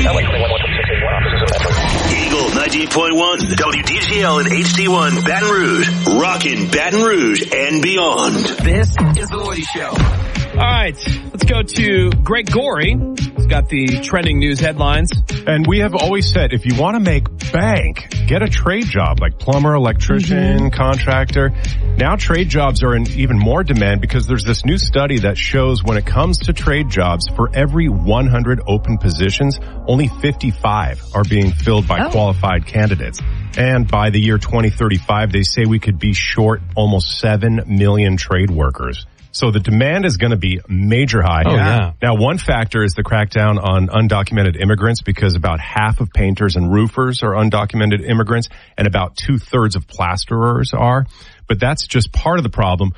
Eagle 98.1, WDGL and HD1, Baton Rouge. Rockin' Baton Rouge and beyond. This is The Woody Show. All right, let's go to Greg Gorey. He's got the trending news headlines. And we have always said, if you want to make bank, get a trade job like plumber, electrician, contractor. Now trade jobs are in even more demand because there's this new study that shows when it comes to trade jobs, for every 100 open positions, only 55 are being filled by qualified candidates. And by the year 2035, they say we could be short almost 7 million trade workers. So the demand is going to be major high. Oh, yeah. Now, one factor is the crackdown on undocumented immigrants, because about half of painters and roofers are undocumented immigrants and about 2/3 of plasterers are. But that's just part of the problem.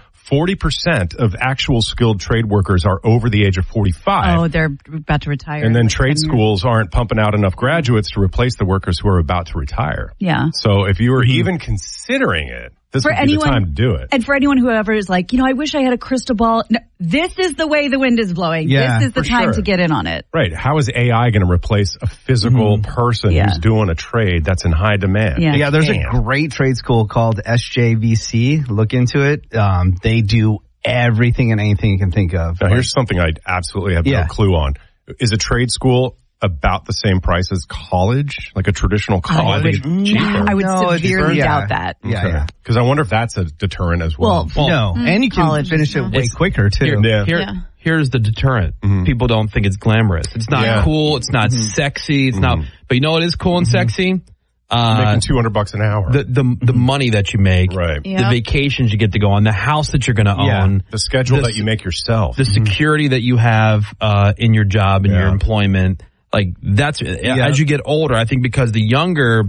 40% of actual skilled trade workers are over the age of 45. Oh, they're about to retire. And then trade schools aren't pumping out enough graduates to replace the workers who are about to retire. Yeah. So if you were even considering it, this would be the time to do it. And for anyone who ever is like, I wish I had a crystal ball. No, this is the way the wind is blowing. Yeah, this is the time sure. to get in on it. Right. How is AI going to replace a physical person who's doing a trade that's in high demand? Yeah, there's a great trade school called SJVC. Look into it. They do everything and anything you can think of. Now, here's something I absolutely have no clue on. Is a trade school about the same price as college, like a traditional college? I would severely doubt that. Yeah. Because I wonder if that's a deterrent as well. No. And you can finish it way quicker, too. Here's the deterrent. People don't think it's glamorous. It's not cool. It's not sexy. It's not. But you know what is cool and sexy? Making $200 an hour. The money that you make, right? The vacations you get to go on, the house that you're going to own, the schedule that you make yourself, the security that you have in your job and your employment. Like that's as you get older, I think, because the younger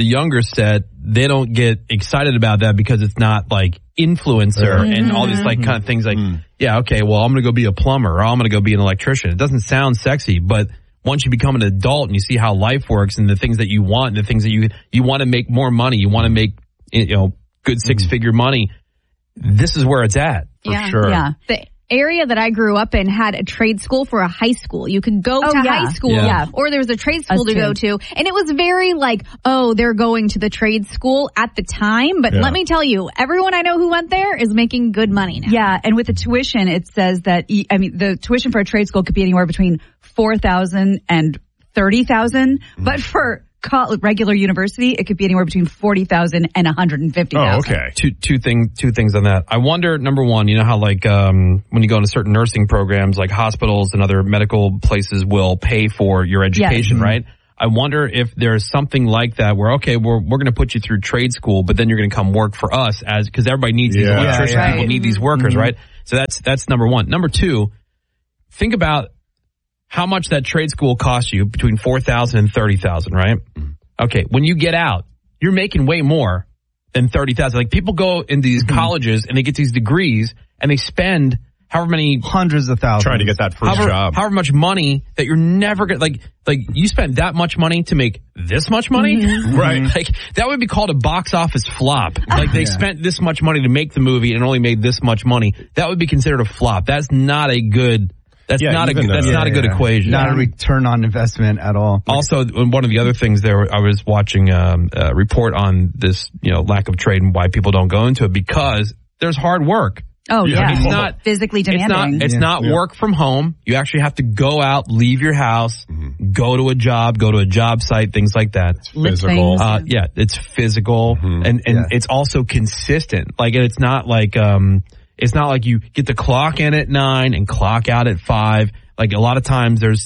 set, they don't get excited about that because it's not like influencer and all these like kind of things like, well, I'm going to go be a plumber or I'm going to go be an electrician. It doesn't sound sexy, but once you become an adult and you see how life works and the things that you want and the things that you want to make more money, you want to make, good 6-figure money. This is where it's at for sure. Yeah. The area that I grew up in had a trade school for a high school. You could go to high school or there was a trade school to go to. And it was very like, they're going to the trade school at the time. But let me tell you, everyone I know who went there is making good money now. Yeah. And with the tuition, it says that, the tuition for a trade school could be anywhere between $4,000 and $30,000. But for regular university, it could be anywhere between $40,000 and $150,000. Oh, okay. Two things on that. I wonder, number one, you know how like when you go into certain nursing programs, like hospitals and other medical places will pay for your education, right? I wonder if there's something like that where, we're going to put you through trade school, but then you're going to come work for us because everybody needs these electricians. People need these workers, right? So that's number one. Number two, think about how much that trade school costs you, between $4,000 and $30,000, right? Okay, when you get out, you're making way more than $30,000. Like people go into these colleges and they get these degrees and they spend however many hundreds of thousands trying to get that first job. However much money that you're never going to like you spent that much money to make this much money, right? Like that would be called a box office flop. Like they spent this much money to make the movie and only made this much money. That would be considered a flop. That's not a good. That's not a good equation. Not a return on investment at all. Also, one of the other things there, I was watching a report on this, lack of trade and why people don't go into it, because there's hard work. Oh, yeah. It's not physically demanding. It's not work from home. You actually have to go out, leave your house, go to a job site, things like that. It's physical. It's physical and it's also consistent. Like, and it's not like you get to clock in at 9 and clock out at 5. Like a lot of times there's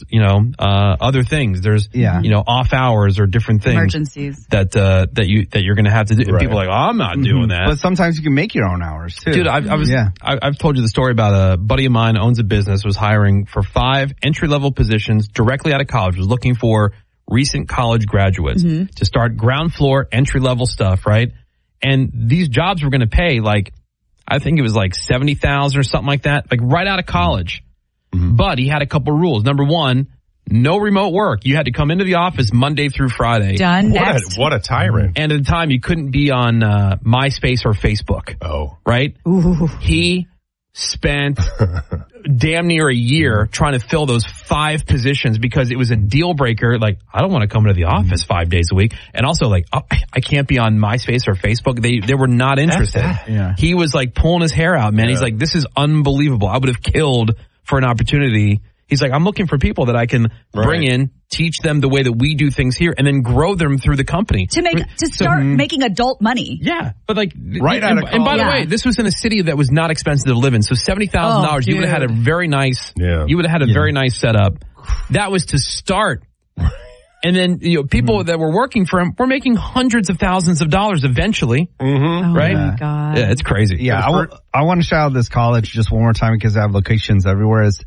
other things. There's off hours or different things. Emergencies. That you're going to have to do. Right. People are like, I'm not doing that. But sometimes you can make your own hours too. Dude, I've told you the story about a buddy of mine owns a business, was hiring for 5 entry-level positions directly out of college, was looking for recent college graduates to start ground floor entry-level stuff, right? And these jobs were going to pay I think it was like $70,000 or something like that, like right out of college. But he had a couple of rules. Number one, no remote work. You had to come into the office Monday through Friday. Done. What a tyrant. And at the time, you couldn't be on MySpace or Facebook. Oh. Right? Ooh. He spent damn near a year trying to fill those 5 positions because it was a deal breaker. Like, I don't want to come into the office 5 days a week. And also, like, I can't be on MySpace or Facebook. They were not interested. Yeah. He was like pulling his hair out, man. Yeah. He's like, this is unbelievable. I would have killed for an opportunity. He's like, I'm looking for people that I can bring in, teach them the way that we do things here, and then grow them through the company. To start making adult money. Yeah. But like, out of college. And by the way, this was in a city that was not expensive to live in. So $70,000, you would have had a very nice, very nice setup. That was to start. And then, people that were working for him were making hundreds of thousands of dollars eventually. Mm-hmm. Right? Oh my God. Yeah, it's crazy. Yeah, I want to shout out this college just one more time because I have locations everywhere. It's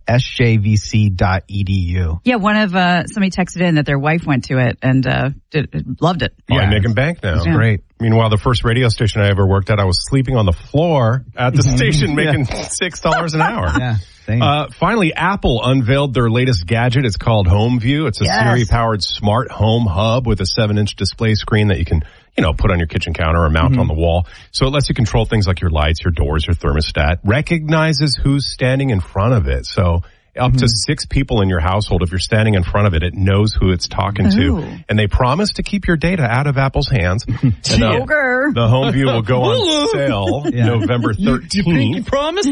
sjvc.edu. Yeah, somebody texted in that their wife went to it and loved it. Yeah, making bank now. It's great. Meanwhile, the first radio station I ever worked at, I was sleeping on the floor at the station making $6 an hour. Yeah. Finally, Apple unveiled their latest gadget. It's called HomeView. It's a Siri-powered smart home hub with a 7-inch display screen that you can, put on your kitchen counter or mount on the wall. So it lets you control things like your lights, your doors, your thermostat, recognizes who's standing in front of it. So up to 6 people in your household, if you're standing in front of it, it knows who it's talking to. And they promise to keep your data out of Apple's hands. Joker. The HomeView will go on sale November 13th. You promise?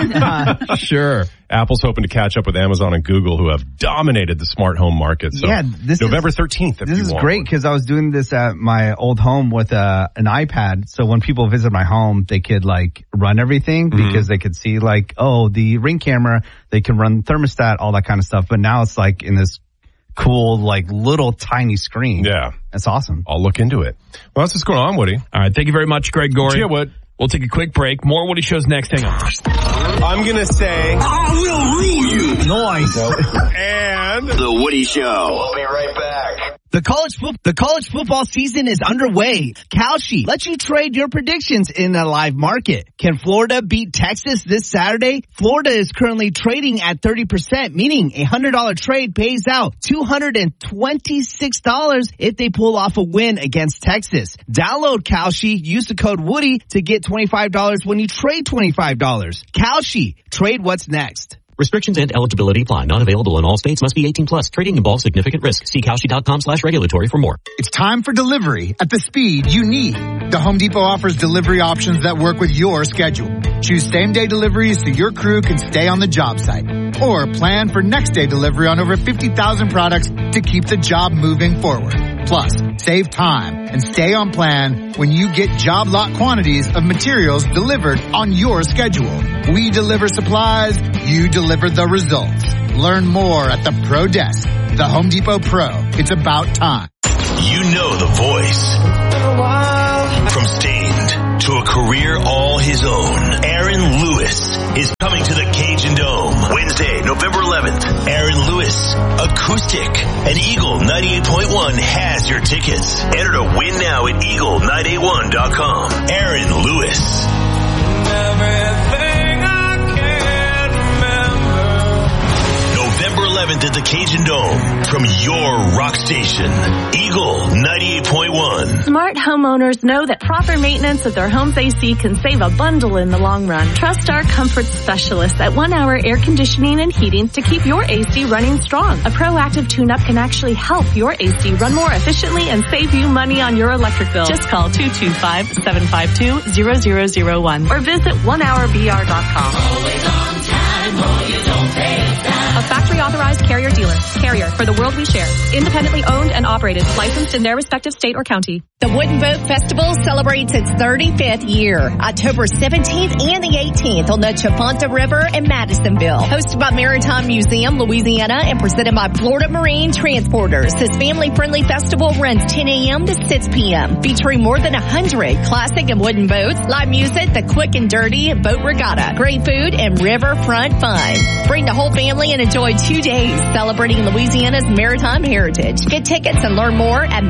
Sure. Apple's hoping to catch up with Amazon and Google, who have dominated the smart home market. So November 13th. This is great because I was doing this at my old home with an iPad. So when people visit my home, they could run everything because they could see the Ring camera. They can run thermostat, all that kind of stuff. But now it's in this cool, little tiny screen. Yeah. That's awesome. I'll look into it. Well, that's what's going on, Woody. All right. Thank you very much, Greg Gorey. Yeah, Wood. We'll take a quick break. More Woody Shows next. Hang on. I'm going to say, I will rule you. Nice. And The Woody Show. We'll be right back. The college football season is underway. Kalshi lets you trade your predictions in a live market. Can Florida beat Texas this Saturday? Florida is currently trading at 30%, meaning a $100 trade pays out $226 if they pull off a win against Texas. Download Kalshi. Use the code Woody to get $25 when you trade $25. Kalshi. Trade what's next. Restrictions and eligibility apply. Not available in all states. Must be 18 plus. Trading involves significant risk. See Kalshi.com/regulatory for more. It's time for delivery at the speed you need. The Home Depot offers delivery options that work with your schedule. Choose same-day deliveries so your crew can stay on the job site. Or plan for next-day delivery on over 50,000 products to keep the job moving forward. Plus, save time and stay on plan when you get job lot quantities of materials delivered on your schedule. We deliver supplies, you deliver the results. Learn more at the Pro Desk. The Home Depot Pro. It's about time. You know the voice. From Stained to a career all his own, Aaron Lewis is coming to the Cajun Dome Wednesday, November 11th. Aaron Lewis, acoustic, and Eagle 98.1 has your tickets. Enter to win now at eagle981.com. Aaron Lewis. November 11th at the Cajun Dome from your rock station, Eagle 98.1. Smart homeowners know that proper maintenance of their home's AC can save a bundle in the long run. Trust our comfort specialists at 1 Hour Air Conditioning and Heating to keep your AC running strong. A proactive tune-up can actually help your AC run more efficiently and save you money on your electric bill. Just call 225-752-0001 or visit onehourbr.com. Always on time or you don't pay time. A factory authorized Carrier dealer. Carrier, for the world we share. Independently owned and operated. Licensed in their respective state or county. The Wooden Boat Festival celebrates its 35th year, October 17th and the 18th on the Chaponta River in Madisonville. Hosted by Maritime Museum, Louisiana, and presented by Florida Marine Transporters. This family-friendly festival runs 10 a.m. to 6 p.m., featuring more than 100 classic and wooden boats, live music, the quick and dirty boat regatta, great food, and riverfront fun. Bring the whole family and Enjoy 2 days celebrating Louisiana's maritime heritage. Get tickets and learn more at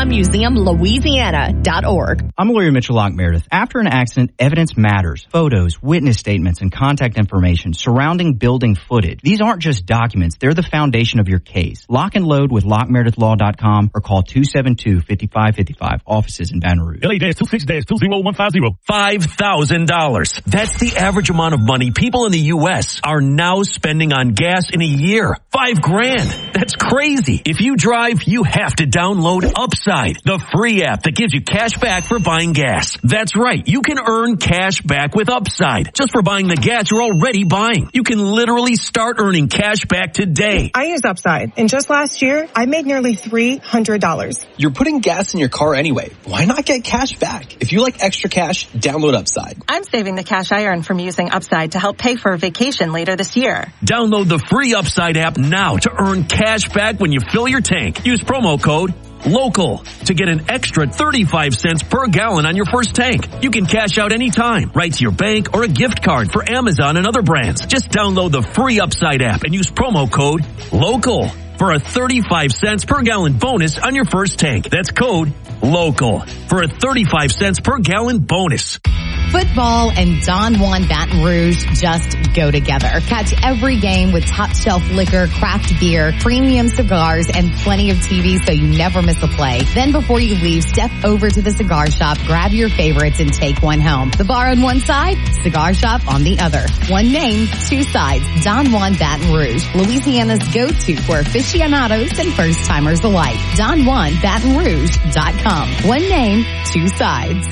maritimemuseumlouisiana.org. I'm lawyer Mitchell Locke Meredith. After an accident, evidence matters. Photos, witness statements, and contact information surrounding building footage. These aren't just documents. They're the foundation of your case. Lock and load with LockMeredithLaw.com or call 272-5555. Offices in Baton Rouge. LA-26-20150. $5,000. That's the average amount of money people in the U.S. are now spending on gas in a year. $5,000. That's crazy. If you drive, you have to download Upside, the free app that gives you cash back for buying gas. That's right. You can earn cash back with Upside just for buying the gas you're already buying. You can literally start earning cash back today. I use Upside, and just last year, I made nearly $300. You're putting gas in your car anyway. Why not get cash back? If you like extra cash, download Upside. I'm saving the cash I earn from using Upside to help pay for a vacation later this year. Download the free Upside app now to earn cash back when you fill your tank. Use promo code LOCAL to get an extra 35 cents per gallon on your first tank. You can cash out anytime, right to your bank or a gift card for Amazon and other brands. Just download the free Upside app and use promo code LOCAL for a 35 cents per gallon bonus on your first tank. That's code LOCAL for a 35 cents per gallon bonus. Football and Don Juan Baton Rouge just go together. Catch every game with top shelf liquor, craft beer, premium cigars, and plenty of TV so you never miss a play. Then before you leave, step over to the cigar shop, grab your favorites, and take one home. The bar on one side, cigar shop on the other. One name, two sides. Don Juan Baton Rouge, Louisiana's go-to for aficionados and first-timers alike. DonJuanBatonRouge.com. One name, two sides.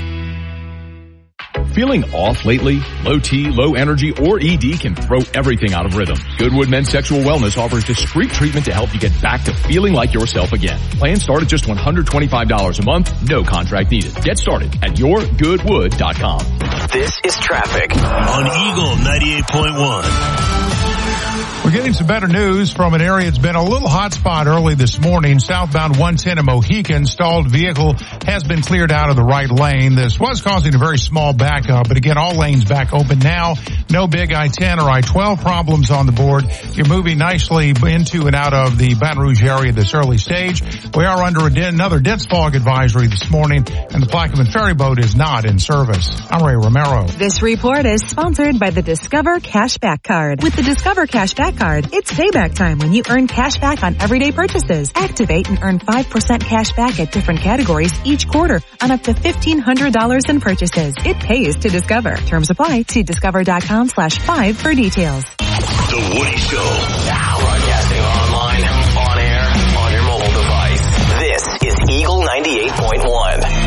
Feeling off lately? Low T, low energy, or ED can throw everything out of rhythm. Goodwood Men's Sexual Wellness offers discreet treatment to help you get back to feeling like yourself again. Plans start at just $125 a month, no contract needed. Get started at yourgoodwood.com. This is traffic on Eagle 98.1. We're getting some better news from an area that's been a little hot spot early this morning. Southbound 110 in Mohican, stalled vehicle has been cleared out of the right lane. This was causing a very small backup, but again, all lanes back open now. No big I-10 or I-12 problems on the board. You're moving nicely into and out of the Baton Rouge area this early stage. We are under another dense fog advisory this morning, and the Plaquemine ferry boat is not in service. I'm Ray Romero. This report is sponsored by the Discover Cashback Card. With the Discover Cashback Card, it's payback time when you earn cash back on everyday purchases. Activate and earn 5% cash back at different categories each quarter on up to $1,500 in purchases. It pays to Discover. Terms apply. See discover.com/5 for details. The Woody Show. Now broadcasting online, on air, on your mobile device. This is Eagle 98.1.